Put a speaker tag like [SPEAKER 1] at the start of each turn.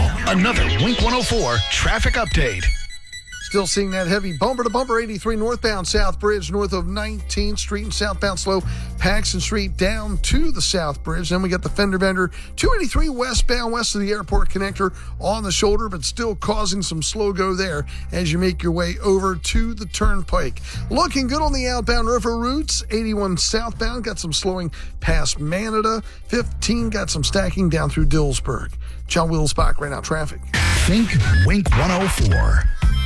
[SPEAKER 1] Now, another Wink 104 traffic update.
[SPEAKER 2] Still seeing that heavy bumper-to-bumper 83 northbound South Bridge north of 19th Street and southbound slow Paxton Street down to the South Bridge. Then we got the fender bender 283 westbound west of the airport connector on the shoulder, but still causing some slow go there as you make your way over to the turnpike. Looking good on the outbound river routes. 81 southbound got some slowing past Manada. 15 got some stacking down through Dillsburg. John Wilsbach, right now traffic.
[SPEAKER 1] Think Wink 104.